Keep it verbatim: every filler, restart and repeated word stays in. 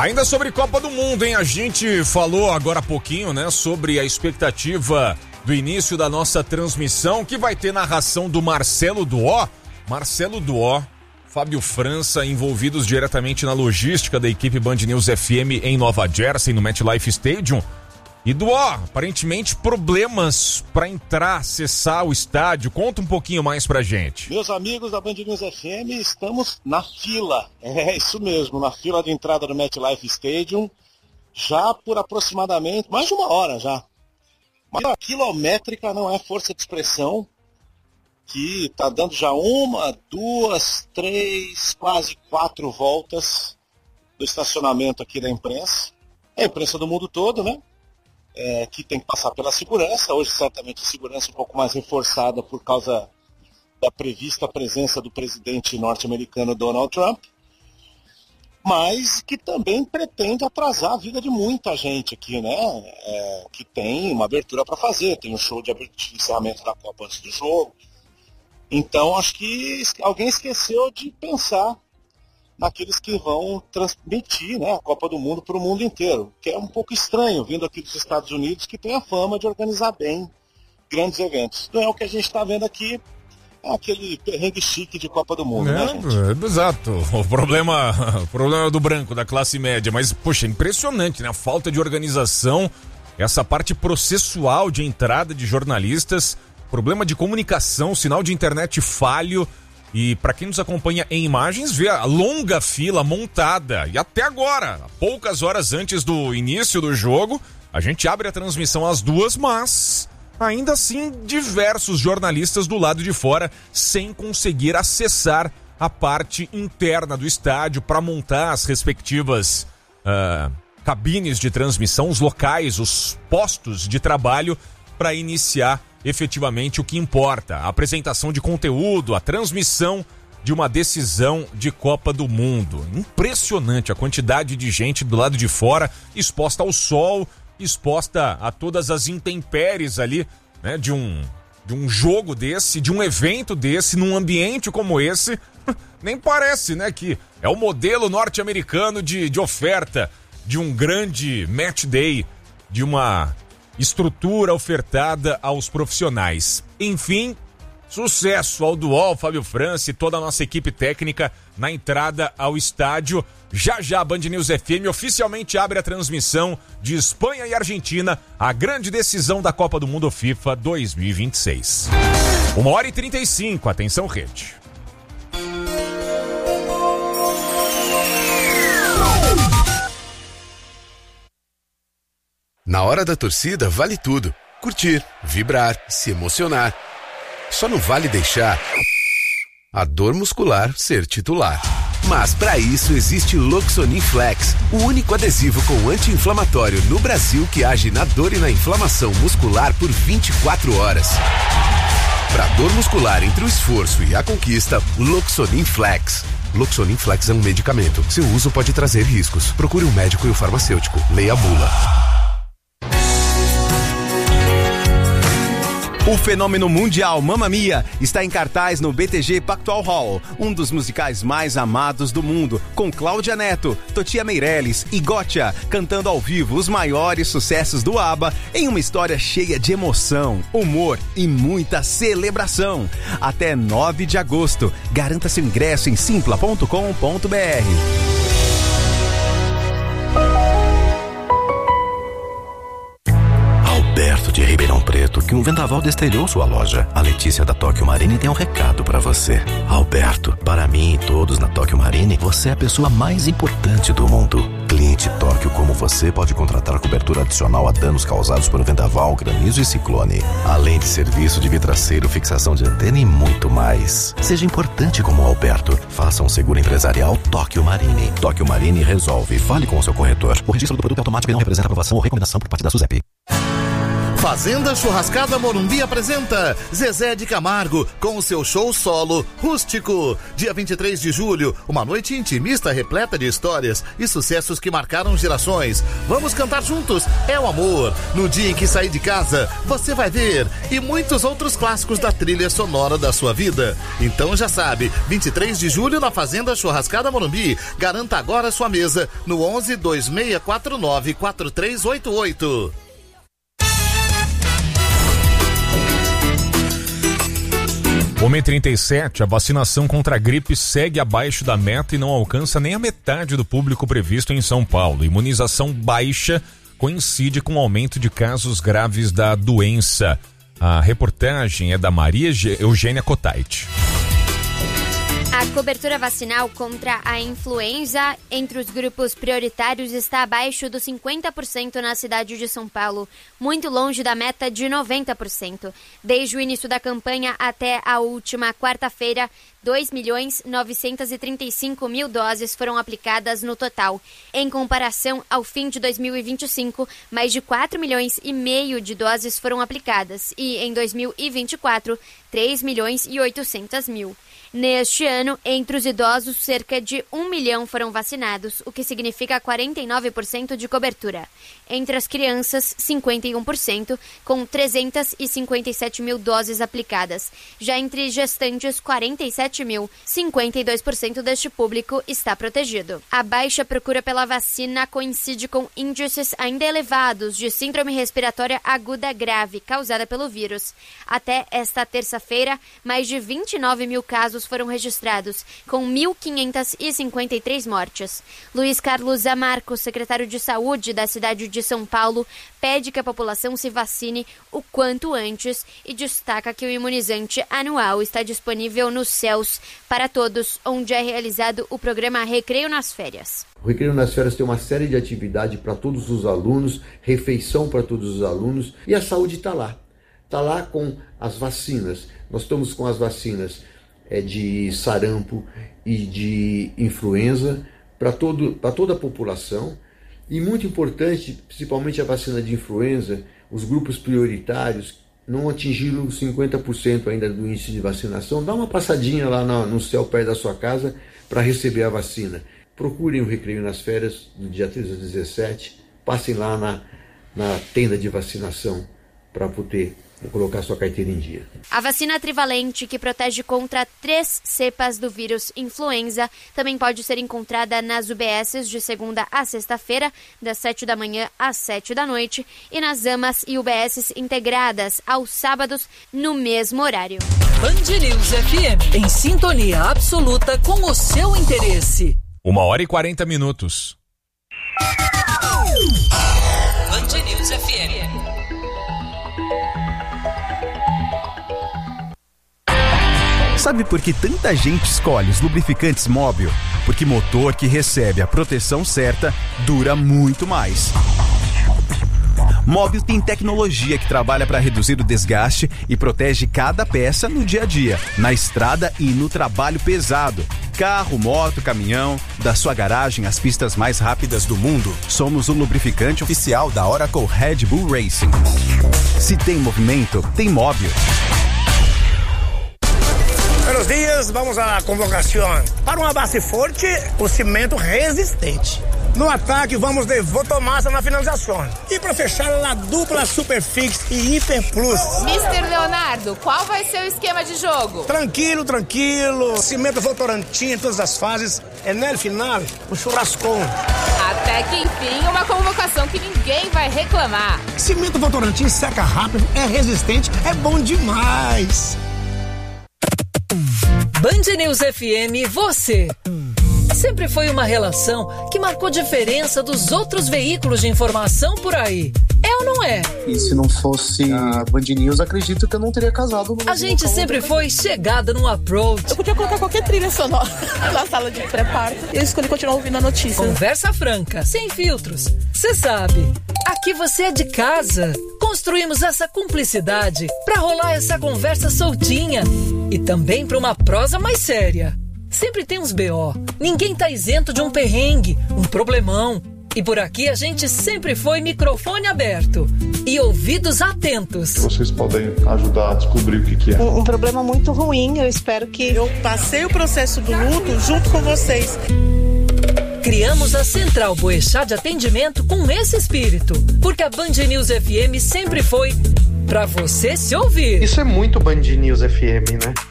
Ainda sobre Copa do Mundo, hein? A gente falou agora há pouquinho, né, sobre a expectativa do início da nossa transmissão, que vai ter narração do Marcelo Duó. Marcelo Duó, Fábio França, envolvidos diretamente na logística da equipe Band News F M em Nova Jersey, no MetLife Stadium. E Duó, aparentemente problemas para entrar, acessar o estádio. Conta um pouquinho mais pra gente. Meus amigos da Band News F M, estamos na fila. É isso mesmo, na fila de entrada do MetLife Stadium, já por aproximadamente mais de uma hora já. Uma quilométrica, não é força de expressão, que está dando já uma, duas, três, quase quatro voltas do estacionamento aqui da imprensa. É a imprensa do mundo todo, né? É, que tem que passar pela segurança. Hoje certamente a segurança um pouco mais reforçada por causa da prevista presença do presidente norte-americano Donald Trump, mas que também pretende atrasar a vida de muita gente aqui, né? É, que tem uma abertura para fazer, tem um show de encerramento da Copa antes do jogo. Então acho que alguém esqueceu de pensar naqueles que vão transmitir, né, a Copa do Mundo para o mundo inteiro, que é um pouco estranho, vindo aqui dos Estados Unidos, que tem a fama de organizar bem grandes eventos. Não é o que a gente está vendo aqui, é aquele perrengue chique de Copa do Mundo, é, né, gente? Exato, o problema, o problema do branco, da classe média, mas, poxa, impressionante, né, a falta de organização, essa parte processual de entrada de jornalistas, problema de comunicação, sinal de internet falho. E para quem nos acompanha em imagens, vê a longa fila montada. E até agora, poucas horas antes do início do jogo, a gente abre a transmissão às duas, mas ainda assim diversos jornalistas do lado de fora sem conseguir acessar a parte interna do estádio para montar as respectivas uh, cabines de transmissão, os locais, os postos de trabalho para iniciar efetivamente o que importa, a apresentação de conteúdo, a transmissão de uma decisão de Copa do Mundo. Impressionante a quantidade de gente do lado de fora, exposta ao sol, exposta a todas as intempéries ali, né, de um, de um jogo desse, de um evento desse, num ambiente como esse. Nem parece, né, que é o modelo norte-americano de, de oferta de um grande match day, de uma estrutura ofertada aos profissionais. Enfim, sucesso ao Duó, Fábio França e toda a nossa equipe técnica na entrada ao estádio. Já já a Band News F M oficialmente abre a transmissão de Espanha e Argentina, a grande decisão da Copa do Mundo FIFA dois mil e vinte e seis. Uma hora e trinta e cinco, atenção rede. Na hora da torcida vale tudo. Curtir, vibrar, se emocionar. Só não vale deixar a dor muscular ser titular. Mas para isso existe Loxonin Flex, o único adesivo com anti-inflamatório no Brasil que age na dor e na inflamação muscular por vinte e quatro horas. Para dor muscular entre o esforço e a conquista, Loxonin Flex. Loxonin Flex é um medicamento. Seu uso pode trazer riscos. Procure um médico e um farmacêutico. Leia a bula. O fenômeno mundial Mamma Mia está em cartaz no B T G Pactual Hall, um dos musicais mais amados do mundo, com Cláudia Neto, Totia Meirelles e Gotcha cantando ao vivo os maiores sucessos do ABBA em uma história cheia de emoção, humor e muita celebração. Até nove de agosto. Garanta seu ingresso em simpla ponto com ponto b r. Alberto de Ribeirão Preto, que um vendaval destelhou sua loja. A Letícia da Tóquio Marine tem um recado pra você. Alberto, para mim e todos na Tóquio Marine, você é a pessoa mais importante do mundo. Cliente Tóquio como você pode contratar cobertura adicional a danos causados por vendaval, granizo e ciclone. Além de serviço de vidraceiro, fixação de antena e muito mais. Seja importante como o Alberto. Faça um seguro empresarial Tóquio Marine. Tóquio Marine resolve. Fale com o seu corretor. O registro do produto é automático e não representa aprovação ou recomendação por parte da SUSEP. Fazenda Churrascada Morumbi apresenta Zezé de Camargo com o seu show solo Rústico. Dia vinte e três de julho, uma noite intimista repleta de histórias e sucessos que marcaram gerações. Vamos cantar juntos, é o amor. No dia em que sair de casa, você vai ver. E muitos outros clássicos da trilha sonora da sua vida. Então já sabe, vinte e três de julho na Fazenda Churrascada Morumbi. Garanta agora sua mesa no onze, dois seis quatro nove, quatro três oito oito. Homem trinta e sete, a vacinação contra a gripe segue abaixo da meta e não alcança nem a metade do público previsto em São Paulo. Imunização baixa coincide com o aumento de casos graves da doença. A reportagem é da Maria Eugênia Cotait. A cobertura vacinal contra a influenza entre os grupos prioritários está abaixo dos cinquenta por cento na cidade de São Paulo, muito longe da meta de noventa por cento. Desde o início da campanha até a última quarta-feira, dois milhões novecentos e trinta e cinco mil doses foram aplicadas no total. Em comparação ao fim de dois mil e vinte e cinco, mais de quatro milhões e meio de doses foram aplicadas e, em dois mil e vinte e quatro, três milhões e oitocentos mil. Neste ano, entre os idosos, cerca de um milhão foram vacinados, o que significa quarenta e nove por cento de cobertura. Entre as crianças, cinquenta e um por cento, com trezentos e cinquenta e sete mil doses aplicadas. Já entre gestantes, quarenta e sete mil, cinquenta e dois por cento deste público está protegido. A baixa procura pela vacina coincide com índices ainda elevados de síndrome respiratória aguda grave causada pelo vírus. Até esta terça-feira, mais de vinte e nove mil casos foram registrados, com mil quinhentas e cinquenta e três mortes. Luiz Carlos Zamarco, secretário de Saúde da cidade de São Paulo, pede que a população se vacine o quanto antes e destaca que o imunizante anual está disponível nos C E Ls para todos, onde é realizado o programa Recreio nas Férias. O Recreio nas Férias tem uma série de atividades para todos os alunos, refeição para todos os alunos, e a saúde está lá. Está lá com as vacinas. Nós estamos com as vacinas é, de sarampo e de influenza para todo, para toda a população. E muito importante, principalmente a vacina de influenza, os grupos prioritários não atingiram os cinquenta por cento ainda do índice de vacinação. Dá uma passadinha lá no, no céu perto da sua casa para receber a vacina. Procurem o Recreio nas Férias, do dia treze a dezessete. Passem lá na, na tenda de vacinação para poder colocar sua carteira em dia. A vacina trivalente, que protege contra três cepas do vírus influenza, também pode ser encontrada nas U B Ss de segunda a sexta-feira, das sete da manhã às sete da noite, e nas AMAs e U B Ss integradas aos sábados, no mesmo horário. Band News F M, em sintonia absoluta com o seu interesse. Uma hora e quarenta minutos. Band News F M. Sabe por que tanta gente escolhe os lubrificantes Móbil? Porque motor que recebe a proteção certa dura muito mais. Móbil tem tecnologia que trabalha para reduzir o desgaste e protege cada peça no dia a dia, na estrada e no trabalho pesado. Carro, moto, caminhão, da sua garagem às pistas mais rápidas do mundo, somos o lubrificante oficial da Oracle Red Bull Racing. Se tem movimento, tem Móbil. Buenos dias, vamos à convocação. Para uma base forte, o cimento resistente. No ataque, vamos de Votomassa na finalização. E para fechar, a dupla Superfix e Hiper Plus. mister Leonardo, qual vai ser o esquema de jogo? Tranquilo, tranquilo. Cimento Votorantim em todas as fases. É no final, o churrascão. Até que enfim, uma convocação que ninguém vai reclamar. Cimento Votorantim seca rápido, é resistente, é bom demais. Band News F M, você. Sempre foi uma relação que marcou diferença dos outros veículos de informação por aí. É ou não é? E se não fosse a Band News, acredito que eu não teria casado. A gente sempre foi chegada num approach. Eu podia colocar qualquer trilha sonora na sala de pré-parto. E eu escolhi continuar ouvindo a notícia. Conversa franca, sem filtros. Você sabe, aqui você é de casa. Construímos essa cumplicidade pra rolar essa conversa soltinha. E também pra uma prosa mais séria. Sempre tem uns B O. Ninguém tá isento de um perrengue, um problemão. E por aqui a gente sempre foi microfone aberto e ouvidos atentos. Vocês podem ajudar a descobrir o que, que é. Um, um problema muito ruim, eu espero que... Eu passei o processo do luto junto com vocês. Criamos a Central Boechat de Atendimento com esse espírito, porque a Band News F M sempre foi pra você se ouvir. Isso é muito Band News F M, né?